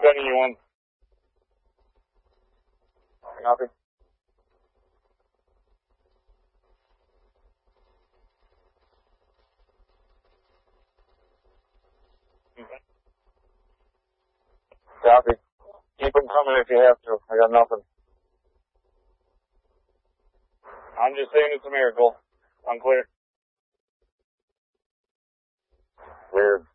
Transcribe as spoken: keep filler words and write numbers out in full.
Sending you one. Copy. Copy. Keep them coming if you have to. I got nothing. I'm just saying it's a miracle. I'm clear. Weird.